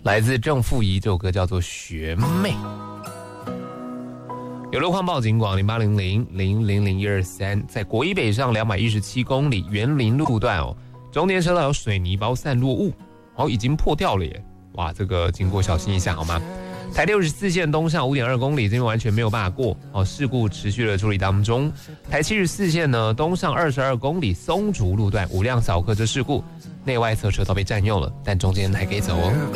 来自郑富仪，这首歌叫做《学妹》。有路况报警广0800000123，在国一北上217公里园林路段中间车道有水泥包散落物，已经破掉了耶！哇，这个经过小心一下好吗？台64线东上5.2公里，这边完全没有办法过事故持续的处理当中。台74线呢，东上22公里松竹路段5辆小客车事故，内外侧车都被占用了，但中间还可以走